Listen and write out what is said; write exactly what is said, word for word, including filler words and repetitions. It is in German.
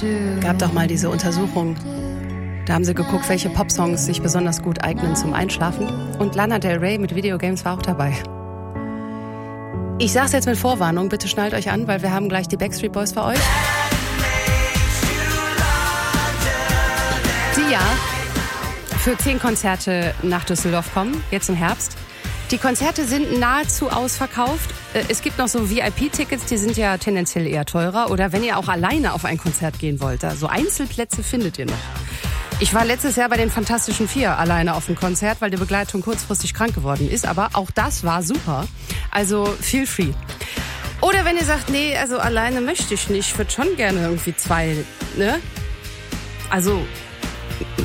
Gab doch mal diese Untersuchung. Da haben sie geguckt, welche Popsongs sich besonders gut eignen zum Einschlafen. Und Lana Del Rey mit Videogames war auch dabei. Ich sag's jetzt mit Vorwarnung, bitte schnallt euch an, weil wir haben gleich die Backstreet Boys für euch. Die ja für zehn Konzerte nach Düsseldorf kommen, jetzt im Herbst. Die Konzerte sind nahezu ausverkauft. Es gibt noch so V I P-Tickets, die sind ja tendenziell eher teurer. Oder wenn ihr auch alleine auf ein Konzert gehen wollt, so Einzelplätze findet ihr noch. Ich war letztes Jahr bei den Fantastischen Vier alleine auf dem Konzert, weil die Begleitung kurzfristig krank geworden ist. Aber auch das war super. Also feel free. Oder wenn ihr sagt, nee, also alleine möchte ich nicht. Ich würde schon gerne irgendwie zwei, ne? Also